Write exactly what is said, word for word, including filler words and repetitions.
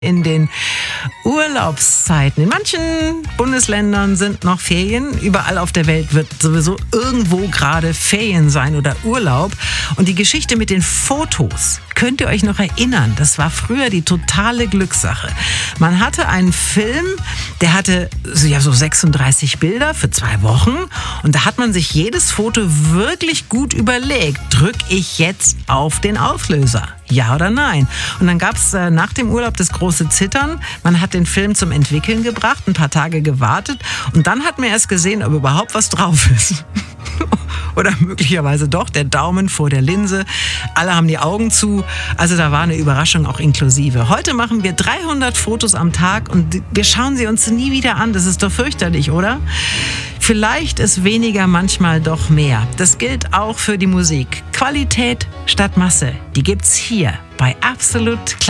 In den Urlaubszeiten. In manchen Bundesländern sind noch Ferien. Überall auf der Welt wird sowieso irgendwo gerade Ferien sein oder Urlaub. Und die Geschichte mit den Fotos, könnt ihr euch noch erinnern? Das war früher die totale Glückssache. Man hatte einen Film, der hatte so, ja, so sechsunddreißig Bilder für zwei Wochen. Und da hat man sich jedes Foto wirklich gut überlegt. Drück ich jetzt auf den Auslöser? Ja oder nein? Und dann gab es äh, nach dem Urlaub das große Zittern. Man hat den Film zum Entwickeln gebracht, ein paar Tage gewartet und dann hat man erst gesehen, ob überhaupt was drauf ist. Oder möglicherweise doch der Daumen vor der Linse. Alle haben die Augen zu. Also da war eine Überraschung auch inklusive. Heute machen wir dreihundert Fotos am Tag und wir schauen sie uns nie wieder an. Das ist doch fürchterlich, oder? Vielleicht ist weniger manchmal doch mehr. Das gilt auch für die Musik. Qualität statt Masse. Die gibt's hier bei Absolut Klar.